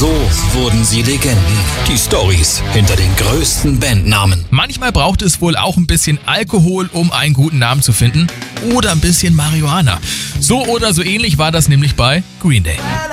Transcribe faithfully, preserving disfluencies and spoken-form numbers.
So wurden sie Legenden. Die Storys hinter den größten Bandnamen. Manchmal braucht es wohl auch ein bisschen Alkohol, um einen guten Namen zu finden. Oder ein bisschen Marihuana. So oder so ähnlich war das nämlich bei Green Day.